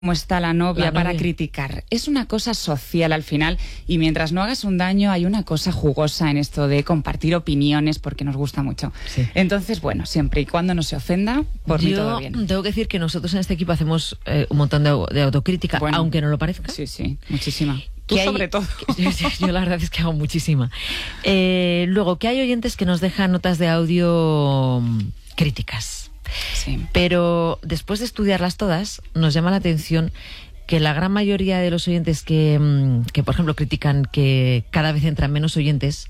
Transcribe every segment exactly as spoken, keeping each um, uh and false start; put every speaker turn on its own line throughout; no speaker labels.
cómo está la novia,
la
para
novia.
criticar. Es una cosa social al final, y mientras no hagas un daño hay una cosa jugosa en esto de compartir opiniones porque nos gusta mucho.
Sí.
Entonces, bueno, siempre y cuando no se ofenda, por mí todo bien.
Yo tengo que decir que nosotros en este equipo hacemos eh, un montón de, au- de autocrítica,
Bueno,
aunque no lo parezca.
Sí, sí, muchísima. Tú
Que hay-
sobre todo.
que- yo, yo la verdad es que hago muchísima. Eh, luego, que hay oyentes que nos dejan notas de audio mm, críticas.
Sí.
Pero después de estudiarlas todas, nos llama la atención que la gran mayoría de los oyentes que, mm, que, por ejemplo, critican que cada vez entran menos oyentes,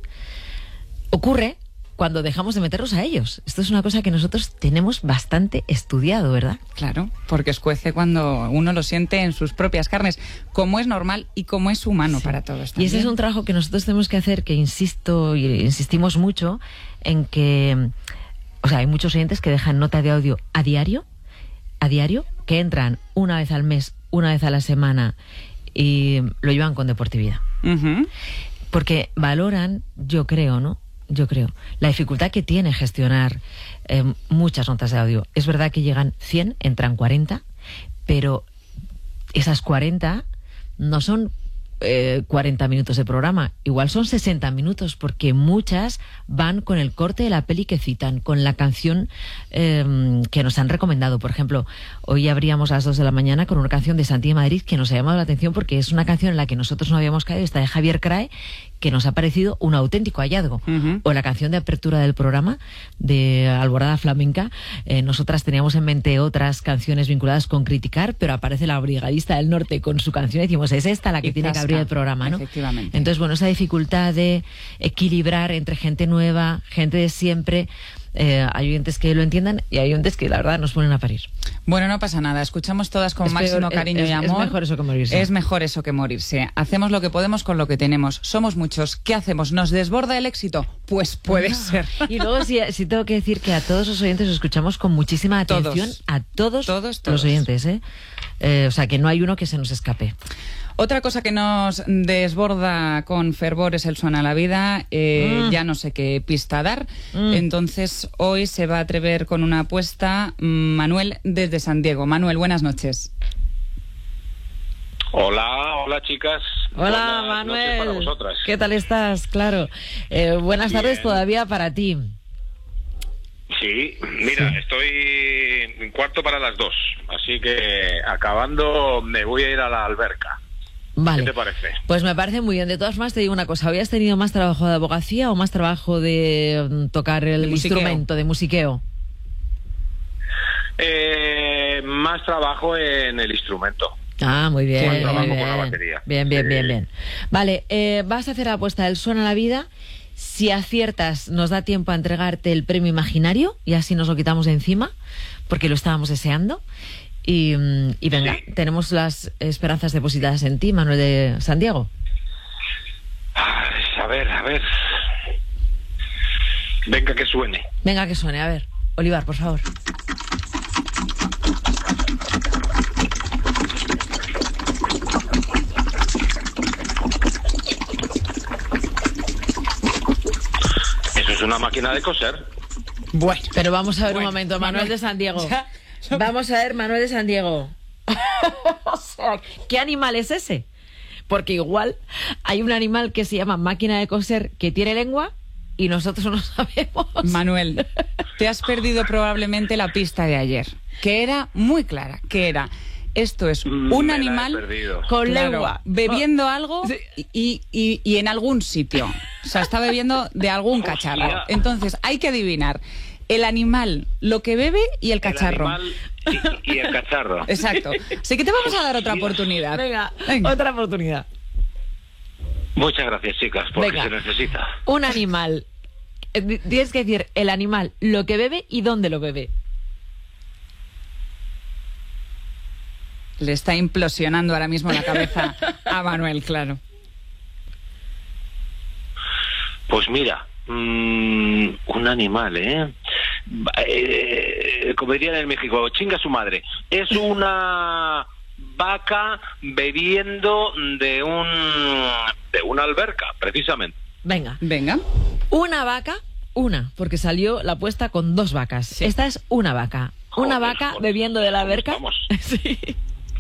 ocurre cuando dejamos de meterlos a ellos. Esto es una cosa que nosotros tenemos bastante estudiado, ¿verdad?
Claro, porque escuece cuando uno lo siente en sus propias carnes, como es normal y como es humano
Sí.
para todos
Y
también.
ese es un trabajo que nosotros tenemos que hacer, que insisto y insistimos mucho en que, o sea, hay muchos oyentes que dejan nota de audio a diario, a diario, que entran una vez al mes, una vez a la semana y lo llevan con deportividad.
Ujú.
Porque valoran, yo creo, ¿no? Yo creo, la dificultad que tiene gestionar eh, muchas notas de audio. Es verdad que llegan cien, entran cuarenta, pero esas cuarenta no son eh, cuarenta minutos de programa, igual son sesenta minutos, porque muchas van con el corte de la peli que citan, con la canción eh, que nos han recomendado. Por ejemplo, hoy abríamos a las dos de la mañana con una canción de Santi de Madrid que nos ha llamado la atención porque es una canción en la que nosotros no habíamos caído, esta de Javier Crae, que nos ha parecido un auténtico hallazgo.
Ujú.
O la canción de apertura del programa de Alborada Flamenca. Eh, nosotras teníamos en mente otras canciones vinculadas con criticar, pero aparece la Brigadista del Norte con su canción y decimos, es esta la que
Y
tiene que
zasca,
abrir el programa, ¿no?
efectivamente.
Entonces, bueno, esa dificultad de equilibrar entre gente nueva, gente de siempre, eh, hay oyentes que lo entiendan y hay oyentes que la verdad nos ponen a parir.
Bueno, no pasa nada, escuchamos todas con
Es
máximo
peor,
cariño
es-
y
es
amor.
mejor eso que morirse.
Es mejor eso que morirse. Hacemos lo que podemos con lo que tenemos. Somos muchos. ¿Qué hacemos? ¿Nos desborda el éxito? Pues puede ser.
Y luego sí, sí tengo que decir que a todos los oyentes los escuchamos con muchísima atención,
Todos.
a todos,
Todos,
los
todos.
oyentes, ¿eh? Eh, o sea, que no hay uno que se nos escape.
Otra cosa que nos desborda con fervor es el Suena la Vida. Eh,
Mm.
Ya no sé qué pista dar.
Mm.
Entonces, hoy se va a atrever con una apuesta mm, Manuel desde San Diego. Manuel, buenas noches.
Hola, hola chicas.
Hola,
Buenas
Manuel.
noches para vosotras.
¿Qué tal estás? Claro. Eh, buenas
Bien.
tardes todavía para ti.
Sí, mira, estoy en cuarto para las dos, así que acabando me voy a ir a la alberca.
Vale.
¿Qué te parece?
Pues me parece muy bien. De todas formas, te digo una cosa. ¿Habías tenido más trabajo de abogacía o más trabajo de mm, tocar el
De musiqueo.
instrumento, de musiqueo?
Eh, más trabajo en el instrumento.
Ah, muy bien.
Más
muy
trabajo
bien.
con la batería.
Bien, bien,
Sí.
bien, bien. Vale, eh, vas a hacer la apuesta del Suena la Vida. Si aciertas, nos da tiempo a entregarte el premio imaginario y así nos lo quitamos de encima, porque lo estábamos deseando. Y, mm, y venga,
Sí.
tenemos las esperanzas depositadas en ti, Manuel de San Diego.
Ay, a ver, a ver. Venga, que suene.
Venga, que suene. A ver, Olivar, por favor.
Eso es una máquina de coser.
Bueno.
Pero vamos a ver
Bueno,
un momento, Manuel,
Manuel,
de San Diego.
ya,
Vamos a ver, Manuel de San Diego. O sea, ¿qué animal es ese? Porque igual hay un animal que se llama máquina de coser que tiene lengua y nosotros no lo sabemos.
Manuel, te has perdido probablemente la pista de ayer, que era muy clara, que era, esto es
Mm,
un
me la he
animal
perdido.
Con
claro,
lengua.
bebiendo algo
Sí.
y, y- y en algún sitio. O sea, está bebiendo de algún cacharro.
Hostia.
Entonces, hay que adivinar el animal, lo que bebe y el cacharro.
El animal y, y el cacharro.
Exacto. Así que te vamos a dar otra
Hostia.
oportunidad.
Venga,
Venga.
otra oportunidad.
Muchas gracias, chicas, porque
Venga.
se necesita.
Un animal. Eh, di- Tienes que decir el animal, lo que bebe y dónde lo bebe.
Le está implosionando ahora mismo la cabeza a Manuel, claro.
Pues mira, mm, un animal, ¿eh? Va- eh, Como dirían en México, chinga su madre. Es una vaca bebiendo de un de una alberca, precisamente.
Venga.
Venga.
Una vaca, una, porque salió la apuesta con dos vacas.
Sí.
Esta es una vaca. Una
Joder,
vaca
joder,
bebiendo de la
¿cómo
alberca.
estamos?
Sí.